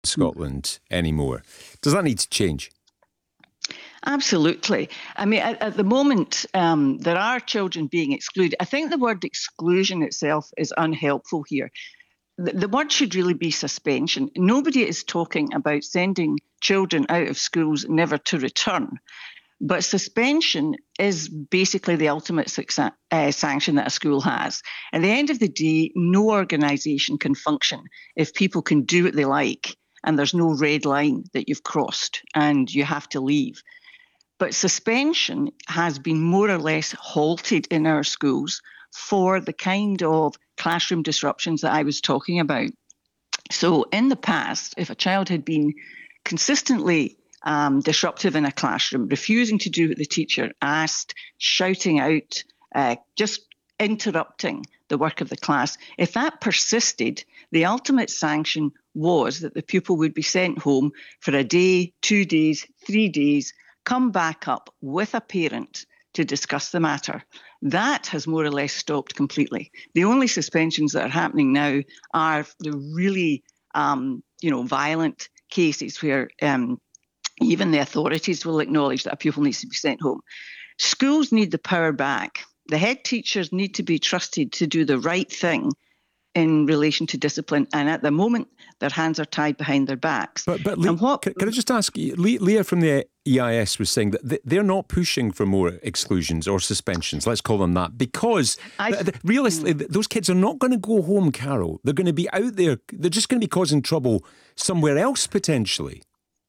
Scotland anymore. Does that need to change? Absolutely. I mean, at the moment, there are children being excluded. I think the word exclusion itself is unhelpful here. The word should really be suspension. Nobody is talking about sending children out of schools never to return. But suspension is basically the ultimate sanction that a school has. At the end of the day, no organisation can function if people can do what they like and there's no red line that you've crossed and you have to leave. But suspension has been more or less halted in our schools for the kind of classroom disruptions that I was talking about. So in the past, if a child had been consistently disruptive in a classroom, refusing to do what the teacher asked, shouting out, just interrupting the work of the class, if that persisted, the ultimate sanction was that the pupil would be sent home for a day, 2 days, 3 days, come back up with a parent to discuss the matter. That has more or less stopped completely. The only suspensions that are happening now are the really, violent cases where even the authorities will acknowledge that a pupil needs to be sent home. Schools need the power back. The head teachers need to be trusted to do the right thing in relation to discipline. And at the moment, their hands are tied behind their backs. But can I just ask, Leah from the EIS was saying that they're not pushing for more exclusions or suspensions, let's call them that, because realistically, those kids are not going to go home, Carol. They're going to be out there. They're just going to be causing trouble somewhere else, potentially.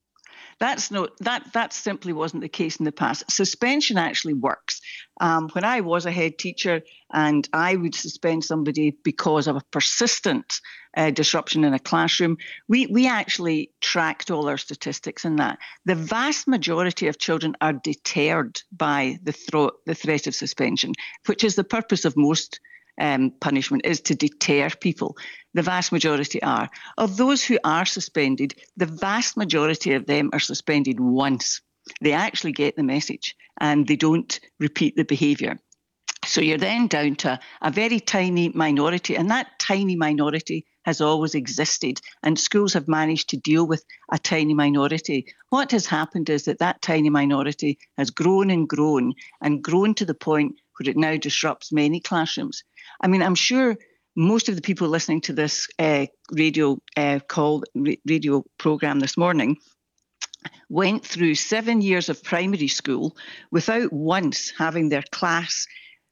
That simply wasn't the case in the past. Suspension actually works. When I was a head teacher and I would suspend somebody because of a persistent disruption in a classroom, we actually tracked all our statistics in that. The vast majority of children are deterred by the threat of suspension, which is the purpose of most punishment, is to deter people. The vast majority are. Of those who are suspended, the vast majority of them are suspended once. They actually get the message and they don't repeat the behaviour. So you're then down to a very tiny minority, and that tiny minority has always existed, and schools have managed to deal with a tiny minority. What has happened is that tiny minority has grown and grown to the point where it now disrupts many classrooms. I mean, I'm sure most of the people listening to this radio programme this morning went through 7 years of primary school without once having their class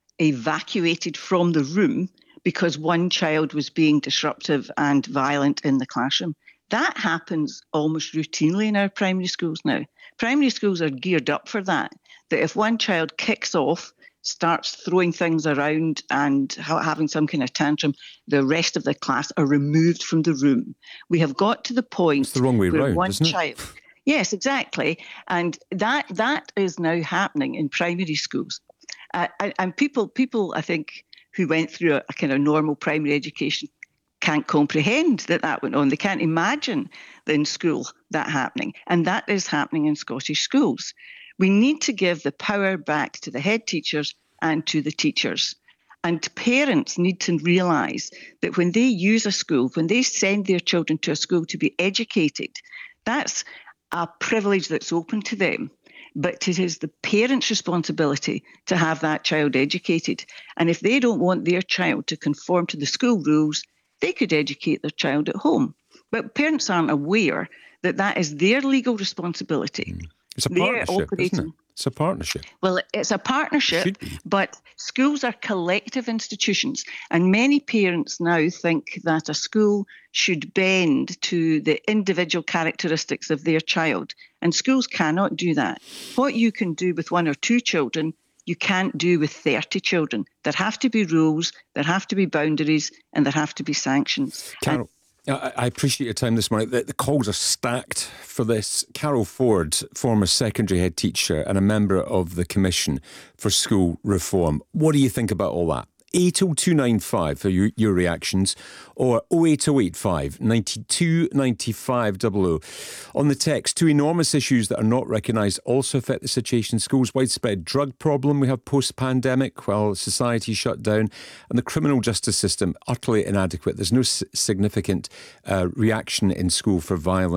evacuated from the room because one child was being disruptive and violent in the classroom. That happens almost routinely in our primary schools now. Primary schools are geared up for that if one child kicks off, starts throwing things around and having some kind of tantrum, the rest of the class are removed from the room. We have got to the point it's the wrong way where round, one isn't it? child... Yes, exactly. And that is now happening in primary schools. And people, I think, who went through a kind of normal primary education can't comprehend that went on. They can't imagine that in school that happening. And that is happening in Scottish schools. We need to give the power back to the head teachers and to the teachers. And parents need to realise that when they use a school, when they send their children to a school to be educated, that's a privilege that's open to them. But it is the parent's responsibility to have that child educated. And if they don't want their child to conform to the school rules, they could educate their child at home. But parents aren't aware that that is their legal responsibility. It's a partnership, isn't it? It's a partnership. Well, it's a partnership, but schools are collective institutions. And many parents now think that a school should bend to the individual characteristics of their child. And schools cannot do that. What you can do with 1 or 2 children, you can't do with 30 children. There have to be rules, there have to be boundaries, and there have to be sanctions. Carol, I appreciate your time this morning. The calls are stacked for this. Carol Ford, former secondary head teacher and a member of the Commission for School Reform. What do you think about all that? 80295 for your reactions, or 08085 92 95 00. On the text, 2 enormous issues that are not recognised also affect the situation in schools. Widespread drug problem we have post-pandemic while society shut down, and the criminal justice system utterly inadequate. There's no significant reaction in school for violence.